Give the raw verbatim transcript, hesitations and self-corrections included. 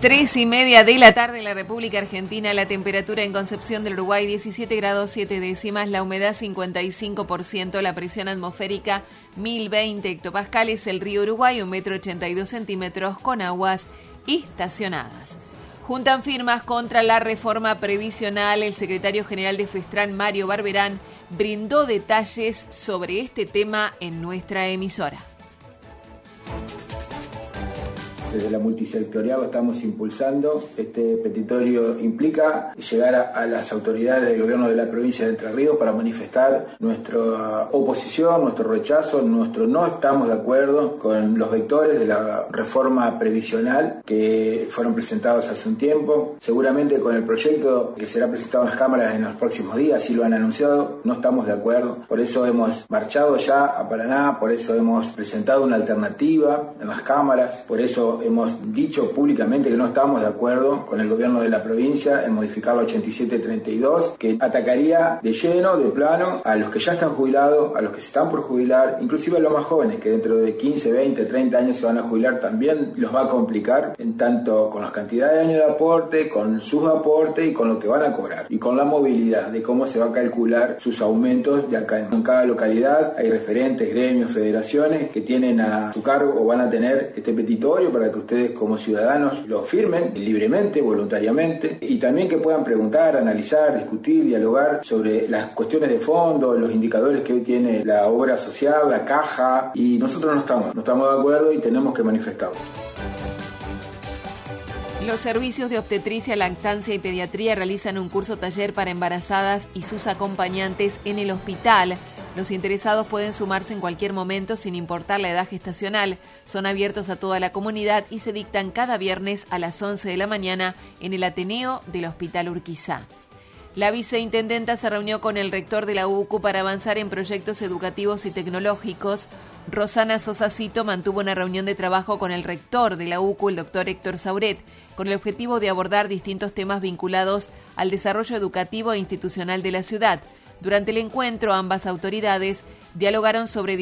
Tres y media de la tarde en la República Argentina, la temperatura en Concepción del Uruguay diecisiete grados siete décimas, la humedad cincuenta y cinco por ciento, la presión atmosférica mil veinte hectopascales, el río Uruguay un metro ochenta y dos centímetros con aguas estacionadas. Juntan firmas contra la reforma previsional. El secretario general de Festran, Mario Barberán, brindó detalles sobre este tema en nuestra emisora. Desde la multisectorial lo estamos impulsando. Este petitorio implica llegar a, a las autoridades del gobierno de la provincia de Entre Ríos para manifestar nuestra oposición, nuestro rechazo, nuestro no estamos de acuerdo con los vectores de la reforma previsional que fueron presentados hace un tiempo. Seguramente con el proyecto que será presentado en las cámaras en los próximos días, así lo han anunciado, no estamos de acuerdo. Por eso hemos marchado ya a Paraná, por eso hemos presentado una alternativa en las cámaras, por eso hemos dicho públicamente que no estamos de acuerdo con el gobierno de la provincia en modificar la ochenta y siete treinta y dos, que atacaría de lleno, de plano, a los que ya están jubilados, a los que se están por jubilar, inclusive a los más jóvenes, que dentro de quince, veinte, treinta años se van a jubilar, también los va a complicar, en tanto con las cantidades de años de aporte, con sus aportes y con lo que van a cobrar, y con la movilidad, de cómo se va a calcular sus aumentos de acá. En cada localidad hay referentes, gremios, federaciones que tienen a su cargo o van a tener este petitorio para que ustedes como ciudadanos lo firmen libremente, voluntariamente, y también que puedan preguntar, analizar, discutir, dialogar sobre las cuestiones de fondo, los indicadores que hoy tiene la obra social, la caja, y nosotros no estamos, no estamos de acuerdo y tenemos que manifestarlo. Los servicios de obstetricia, lactancia y pediatría realizan un curso taller para embarazadas y sus acompañantes en el hospital. Los interesados pueden sumarse en cualquier momento sin importar la edad gestacional. Son abiertos a toda la comunidad y se dictan cada viernes a las once de la mañana en el Ateneo del Hospital Urquiza. La viceintendenta se reunió con el rector de la U B C U para avanzar en proyectos educativos y tecnológicos. Rosana Sosacito mantuvo una reunión de trabajo con el rector de la U B C U, el doctor Héctor Sauret, con el objetivo de abordar distintos temas vinculados al desarrollo educativo e institucional de la ciudad. Durante el encuentro, ambas autoridades dialogaron sobre